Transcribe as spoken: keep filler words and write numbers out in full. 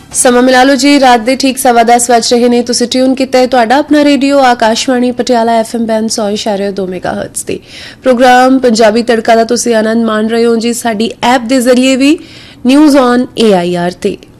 ਸਮਾਂ ਮਿਲਾ ਲਓ ਜੀ ਰਾਤ ਦੇ ਠੀਕ ਸਵਾ ਦਸ ਵੱਜ ਰਹੇ ਨੇ। ਤੁਸੀਂ ਟਿਊਨ ਕੀਤਾ ਹੈ ਤੁਹਾਡਾ ਆਪਣਾ radio Akashvani Patiala F M band ਸੌ ਇਸ਼ਾਰੇ ਦੋ ਮੈਗਾਹਰਟਜ਼ ਤੇ ਪ੍ਰੋਗਰਾਮ ਪੰਜਾਬੀ ਤੜਕਾ ਦਾ ਤੁਸੀਂ ਆਨੰਦ ਮਾਣ ਰਹੇ ਹੋ ਜੀ। ਸਾਡੀ ਐਪ ਦੇ ਜ਼ਰੀਏ ਵੀ news on A I R ਤੇ